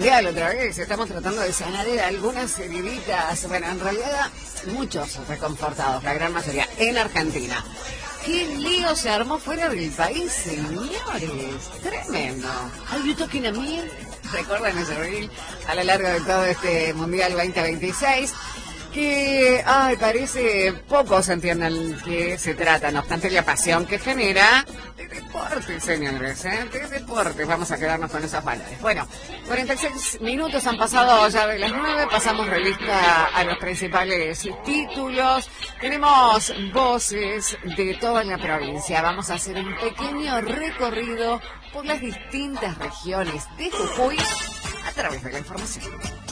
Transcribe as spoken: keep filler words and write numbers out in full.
mundial otra vez. Estamos tratando de sanar algunas heriditas. Bueno, en realidad, muchos reconfortados, la gran mayoría, en Argentina. ¡Qué lío se armó fuera del país, señores! Tremendo. Are you talking a me? Recuerden ese reel a lo largo de todo este Mundial veinte veintiséis. Que, ay, parece pocos entiendan qué se trata, no obstante la pasión que genera de deporte, señores, ¿eh? De deporte, vamos a quedarnos con esos valores. Bueno, cuarenta y seis minutos han pasado ya de las nueve, pasamos revista a los principales títulos, tenemos voces de toda la provincia, vamos a hacer un pequeño recorrido por las distintas regiones de Jujuy a través de la información.